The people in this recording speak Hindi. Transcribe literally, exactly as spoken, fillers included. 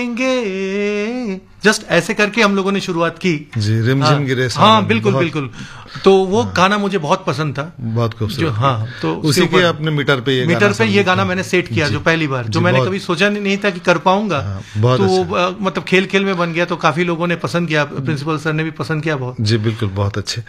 जस्ट ऐसे करके हम लोगों ने शुरुआत की जी, रिमझिम गिरे सावन। हाँ बिल्कुल बिल्कुल। तो वो हाँ, गाना मुझे बहुत पसंद था, बहुत खूबसूरत। हाँ, तो उसी के अपने मीटर पे ये मीटर पे ये गाना मैंने सेट किया, जो पहली बार, जो मैंने कभी सोचा नहीं था कि कर पाऊंगा। हाँ, तो अच्छा। मतलब खेल खेल में बन गया, तो काफी लोगों ने पसंद किया, प्रिंसिपल सर ने भी पसंद किया बहुत। जी बिल्कुल, बहुत अच्छे।